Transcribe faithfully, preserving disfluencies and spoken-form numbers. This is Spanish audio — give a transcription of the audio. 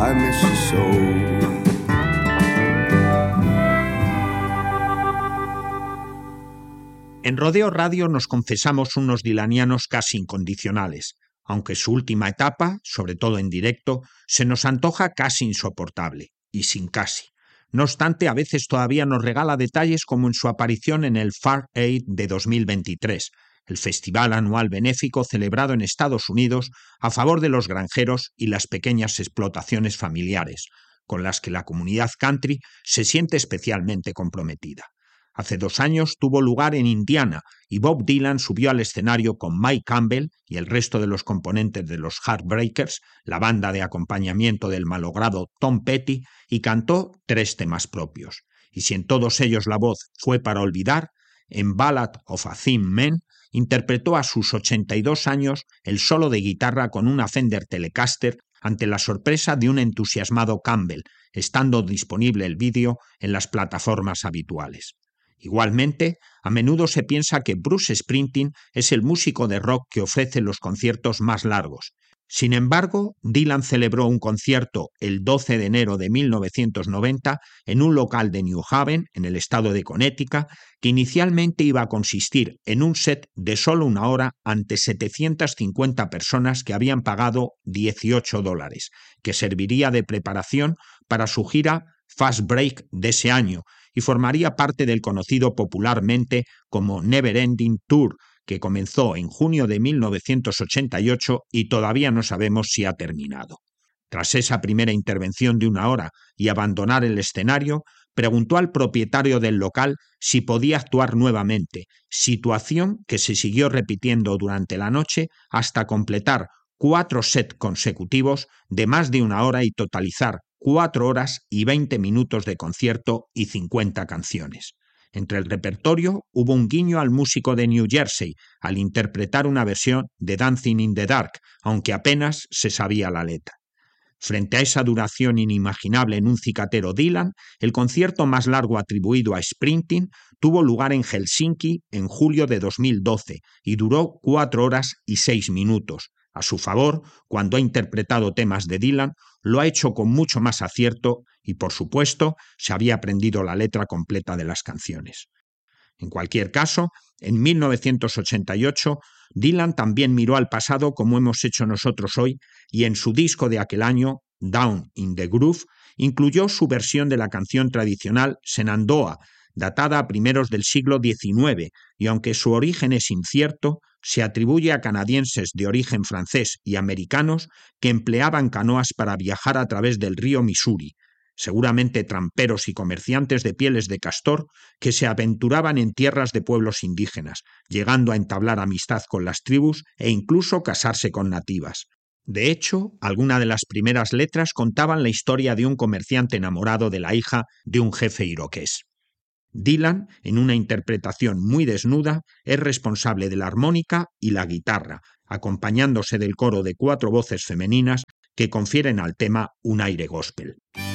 I miss you so. En Rodeo Radio nos confesamos unos dilanianos casi incondicionales, aunque su última etapa, sobre todo en directo, se nos antoja casi insoportable, y sin casi. No obstante, a veces todavía nos regala detalles como en su aparición en el Far Aid de dos mil veintitrés, el festival anual benéfico celebrado en Estados Unidos a favor de los granjeros y las pequeñas explotaciones familiares, con las que la comunidad country se siente especialmente comprometida. Hace dos años tuvo lugar en Indiana y Bob Dylan subió al escenario con Mike Campbell y el resto de los componentes de los Heartbreakers, la banda de acompañamiento del malogrado Tom Petty, y cantó tres temas propios. Y si en todos ellos la voz fue para olvidar, en Ballad of a Thin Man interpretó a sus ochenta y dos años el solo de guitarra con una Fender Telecaster ante la sorpresa de un entusiasmado Campbell, estando disponible el vídeo en las plataformas habituales. Igualmente, a menudo se piensa que Bruce Springsteen es el músico de rock que ofrece los conciertos más largos. Sin embargo, Dylan celebró un concierto el doce de enero de mil novecientos noventa en un local de New Haven, en el estado de Connecticut, que inicialmente iba a consistir en un set de solo una hora ante setecientas cincuenta personas que habían pagado dieciocho dólares, que serviría de preparación para su gira Fast Break de ese año, y formaría parte del conocido popularmente como Never Ending Tour, que comenzó en junio de mil novecientos ochenta y ocho y todavía no sabemos si ha terminado. Tras esa primera intervención de una hora y abandonar el escenario, preguntó al propietario del local si podía actuar nuevamente, situación que se siguió repitiendo durante la noche hasta completar cuatro sets consecutivos de más de una hora y totalizar cuatro horas y veinte minutos de concierto y cincuenta canciones. Entre el repertorio hubo un guiño al músico de New Jersey al interpretar una versión de Dancing in the Dark, aunque apenas se sabía la letra. Frente a esa duración inimaginable en un cicatero Dylan, el concierto más largo atribuido a Springsteen tuvo lugar en Helsinki en julio de dos mil doce y duró cuatro horas y seis minutos. A su favor, cuando ha interpretado temas de Dylan, lo ha hecho con mucho más acierto y, por supuesto, se había aprendido la letra completa de las canciones. En cualquier caso, en mil novecientos ochenta y ocho, Dylan también miró al pasado como hemos hecho nosotros hoy y en su disco de aquel año, Down in the Groove, incluyó su versión de la canción tradicional Shenandoah, datada a primeros del siglo diecinueve, y aunque su origen es incierto, se atribuye a canadienses de origen francés y americanos que empleaban canoas para viajar a través del río Missouri, seguramente tramperos y comerciantes de pieles de castor que se aventuraban en tierras de pueblos indígenas, llegando a entablar amistad con las tribus e incluso casarse con nativas. De hecho, algunas de las primeras letras contaban la historia de un comerciante enamorado de la hija de un jefe iroqués. Dylan, en una interpretación muy desnuda, es responsable de la armónica y la guitarra, acompañándose del coro de cuatro voces femeninas que confieren al tema un aire gospel.